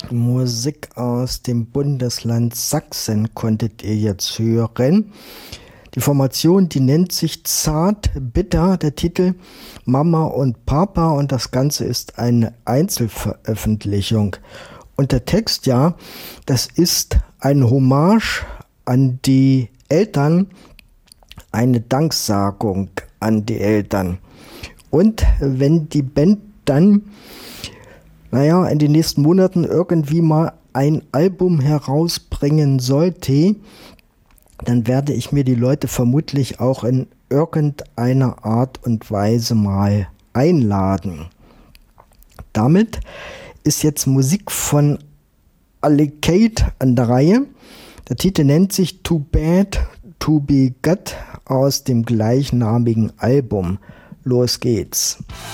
Musik aus dem Bundesland Sachsen konntet ihr jetzt hören. Die Formation, die nennt sich Zart Bitter, der Titel Mama und Papa, und das Ganze ist eine Einzelveröffentlichung. Und der Text, ja, das ist eine Hommage an die Eltern, eine Danksagung an die Eltern. Und wenn die Band dann, in den nächsten Monaten irgendwie mal ein Album herausbringen sollte, dann werde ich mir die Leute vermutlich auch in irgendeiner Art und Weise mal einladen. Damit ist jetzt Musik von Alec-Kate an der Reihe. Der Titel nennt sich Too Bad to Be Good aus dem gleichnamigen Album. Los geht's.